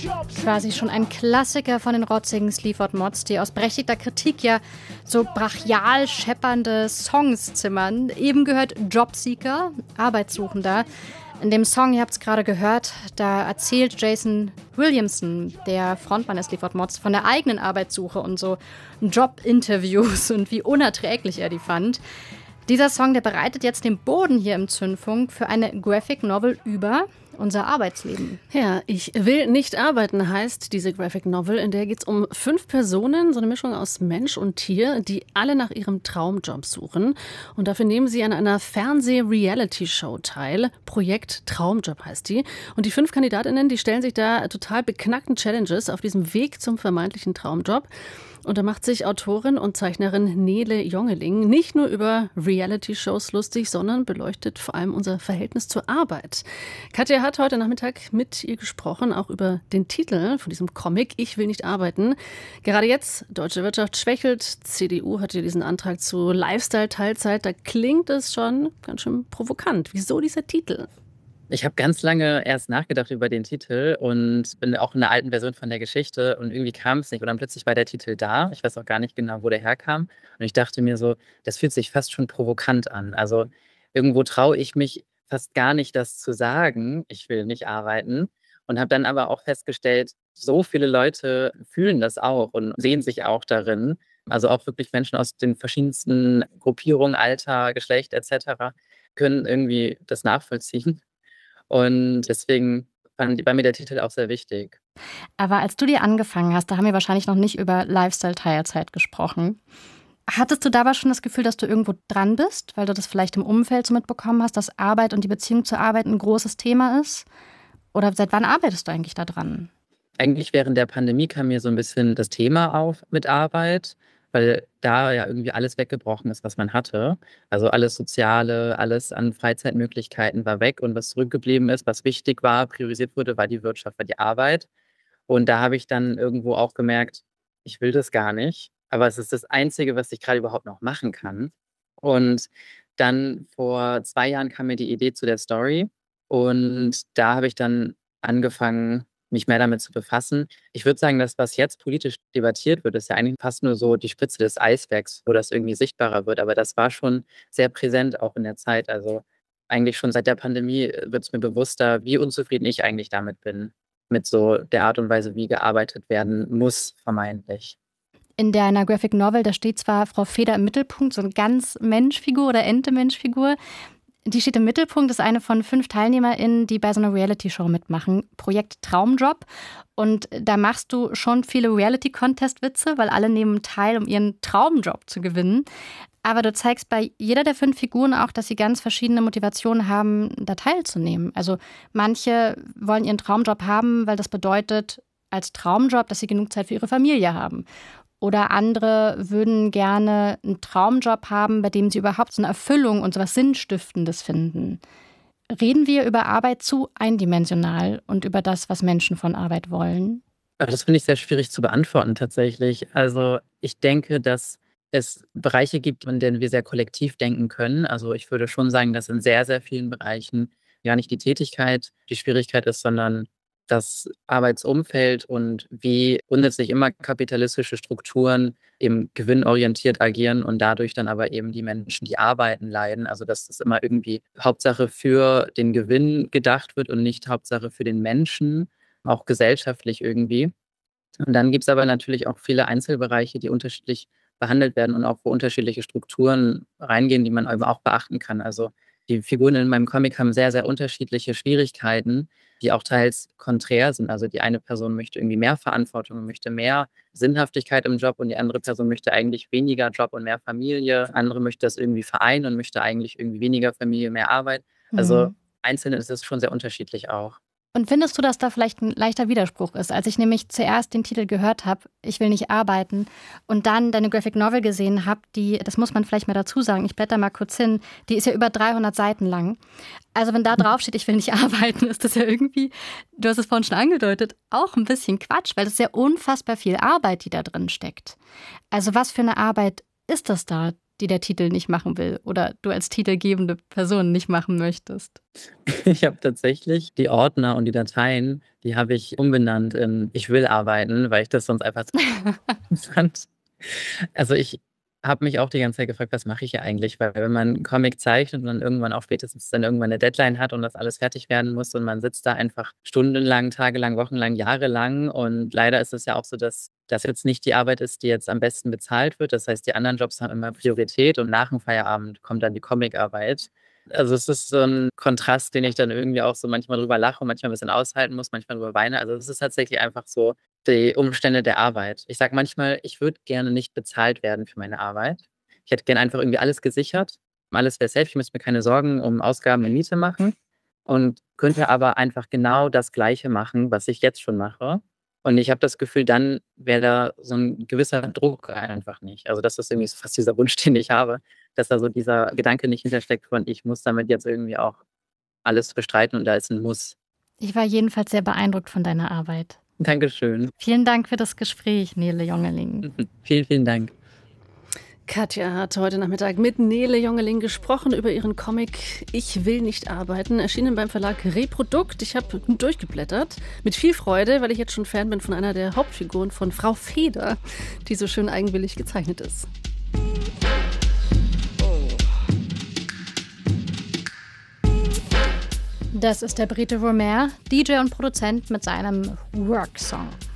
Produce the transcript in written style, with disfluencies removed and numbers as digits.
Quasi schon ein Klassiker von den rotzigen Sleaford Mods, die aus berechtigter Kritik ja so brachial scheppernde Songs zimmern. Eben gehört Jobseeker, Arbeitssuchender. In dem Song, ihr habt es gerade gehört, da erzählt Jason Williamson, der Frontmann der Sleaford Mods, von der eigenen Arbeitssuche und so Jobinterviews und wie unerträglich er die fand. Dieser Song, der bereitet jetzt den Boden hier im Zündfunk für eine Graphic Novel über unser Arbeitsleben. Ja, ich will nicht arbeiten heißt diese Graphic Novel, in der geht es um 5 Personen, so eine Mischung aus Mensch und Tier, die alle nach ihrem Traumjob suchen. Und dafür nehmen sie an einer Fernseh-Reality-Show teil. Projekt Traumjob heißt die. Und die 5 KandidatInnen, die stellen sich da total beknackten Challenges auf diesem Weg zum vermeintlichen Traumjob. Und da macht sich Autorin und Zeichnerin Nele Jongeling nicht nur über Reality-Shows lustig, sondern beleuchtet vor allem unser Verhältnis zur Arbeit. Katja hat heute Nachmittag mit ihr gesprochen, auch über den Titel von diesem Comic Ich will nicht arbeiten. Gerade jetzt, deutsche Wirtschaft schwächelt, CDU hat ja diesen Antrag zu Lifestyle-Teilzeit. Da klingt es schon ganz schön provokant. Wieso dieser Titel? Ich habe ganz lange erst nachgedacht über den Titel und bin auch in der alten Version von der Geschichte und irgendwie kam es nicht. Und dann plötzlich war der Titel da. Ich weiß auch gar nicht genau, wo der herkam. Und ich dachte mir so, das fühlt sich fast schon provokant an. Also irgendwo traue ich mich fast gar nicht, das zu sagen. Ich will nicht arbeiten. Und habe dann aber auch festgestellt, so viele Leute fühlen das auch und sehen sich auch darin. Also auch wirklich Menschen aus den verschiedensten Gruppierungen, Alter, Geschlecht etc. können irgendwie das nachvollziehen. Und deswegen war mir der Titel auch sehr wichtig. Aber als du dir angefangen hast, da haben wir wahrscheinlich noch nicht über Lifestyle-Teilzeit gesprochen. Hattest du dabei schon das Gefühl, dass du irgendwo dran bist, weil du das vielleicht im Umfeld so mitbekommen hast, dass Arbeit und die Beziehung zur Arbeit ein großes Thema ist? Oder seit wann arbeitest du eigentlich da dran? Eigentlich während der Pandemie kam mir so ein bisschen das Thema auf mit Arbeit, weil da ja irgendwie alles weggebrochen ist, was man hatte. Also alles Soziale, alles an Freizeitmöglichkeiten war weg und was zurückgeblieben ist, was wichtig war, priorisiert wurde, war die Wirtschaft, war die Arbeit. Und da habe ich dann irgendwo auch gemerkt, ich will das gar nicht, aber es ist das Einzige, was ich gerade überhaupt noch machen kann. Und dann vor 2 Jahren kam mir die Idee zu der Story und da habe ich dann angefangen, mich mehr damit zu befassen. Ich würde sagen, das, was jetzt politisch debattiert wird, ist ja eigentlich fast nur so die Spitze des Eisbergs, wo das irgendwie sichtbarer wird. Aber das war schon sehr präsent auch in der Zeit. Also eigentlich schon seit der Pandemie wird es mir bewusster, wie unzufrieden ich eigentlich damit bin, mit so der Art und Weise, wie gearbeitet werden muss, vermeintlich. In deiner Graphic Novel, da steht zwar Frau Feder im Mittelpunkt, so eine ganz Menschfigur oder Ente-Menschfigur. Die steht im Mittelpunkt, ist eine von 5 TeilnehmerInnen, die bei so einer Reality-Show mitmachen. Projekt Traumjob. Und da machst du schon viele Reality-Contest-Witze, weil alle nehmen teil, um ihren Traumjob zu gewinnen. Aber du zeigst bei jeder der 5 Figuren auch, dass sie ganz verschiedene Motivationen haben, da teilzunehmen. Also manche wollen ihren Traumjob haben, weil das bedeutet als Traumjob, dass sie genug Zeit für ihre Familie haben. Oder andere würden gerne einen Traumjob haben, bei dem sie überhaupt so eine Erfüllung und so was Sinnstiftendes finden. Reden wir über Arbeit zu eindimensional und über das, was Menschen von Arbeit wollen? Aber das finde ich sehr schwierig zu beantworten tatsächlich. Also ich denke, dass es Bereiche gibt, in denen wir sehr kollektiv denken können. Also ich würde schon sagen, dass in sehr, sehr vielen Bereichen gar nicht die Tätigkeit die Schwierigkeit ist, sondern das Arbeitsumfeld und wie grundsätzlich immer kapitalistische Strukturen eben gewinnorientiert agieren und dadurch dann aber eben die Menschen, die arbeiten, leiden. Also dass das immer irgendwie Hauptsache für den Gewinn gedacht wird und nicht Hauptsache für den Menschen, auch gesellschaftlich irgendwie. Und dann gibt es aber natürlich auch viele Einzelbereiche, die unterschiedlich behandelt werden und auch wo unterschiedliche Strukturen reingehen, die man eben auch beachten kann. Also die Figuren in meinem Comic haben sehr, sehr unterschiedliche Schwierigkeiten, die auch teils konträr sind. Also die eine Person möchte irgendwie mehr Verantwortung und möchte mehr Sinnhaftigkeit im Job und die andere Person möchte eigentlich weniger Job und mehr Familie. Andere möchte das irgendwie vereinen und möchte eigentlich irgendwie weniger Familie, mehr Arbeit. Also einzeln ist es schon sehr unterschiedlich auch. Und findest du, dass da vielleicht ein leichter Widerspruch ist? Als ich nämlich zuerst den Titel gehört habe, Ich will nicht arbeiten, und dann deine Graphic Novel gesehen habe, die, das muss man vielleicht mal dazu sagen, ich blätter mal kurz hin, die ist ja über 300 Seiten lang. Also wenn da drauf steht, ich will nicht arbeiten, ist das ja irgendwie, du hast es vorhin schon angedeutet, auch ein bisschen Quatsch, weil das ist ja unfassbar viel Arbeit, die da drin steckt. Also was für eine Arbeit ist das da, die der Titel nicht machen will oder du als titelgebende Person nicht machen möchtest? Ich habe tatsächlich die Ordner und die Dateien, die habe ich umbenannt in „Ich will arbeiten", weil ich das sonst einfach fand. Also, ich habe mich auch die ganze Zeit gefragt: „Was mache ich hier eigentlich?" Weil wenn man 'n Comic zeichnet und dann irgendwann auch spätestens dann irgendwann 'ne Deadline hat und das alles fertig werden muss und man sitzt da einfach stundenlang, tagelang, wochenlang, jahrelang und leider ist es ja auch so, dass das jetzt nicht die Arbeit ist, die jetzt am besten bezahlt wird. Das heißt, die anderen Jobs haben immer Priorität und nach dem Feierabend kommt dann die Comicarbeit. Also, es ist so 'n Kontrast, den ich dann irgendwie auch so manchmal drüber lache und manchmal 'n bisschen aushalten muss, manchmal drüber weine. Also, es ist tatsächlich einfach so die Umstände der Arbeit. Ich sage manchmal, ich würde gerne nicht bezahlt werden für meine Arbeit. Ich hätte gerne einfach irgendwie alles gesichert. Alles wäre safe. Ich müsste mir keine Sorgen um Ausgaben in Miete machen und könnte aber einfach genau das Gleiche machen, was ich jetzt schon mache. Und ich habe das Gefühl, dann wäre da so 'n gewisser Druck einfach nicht. Also, das ist irgendwie so fast dieser Wunsch, den ich habe, dass da so dieser Gedanke nicht hintersteckt von: „Ich muss damit jetzt irgendwie auch alles bestreiten und da ist 'n Muss." Ich war jedenfalls sehr beeindruckt von deiner Arbeit. Dankeschön. Vielen Dank für das Gespräch, Nele Jongeling. Vielen, vielen Dank. Katja hat heute Nachmittag mit Nele Jongeling gesprochen über ihren Comic Ich will nicht arbeiten, erschienen beim Verlag Reprodukt. Ich habe durchgeblättert mit viel Freude, weil ich jetzt schon Fan bin von einer der Hauptfiguren von Frau Feder, die so schön eigenwillig gezeichnet ist. Das ist der Brite Romer, DJ und Produzent mit seinem Work-Song.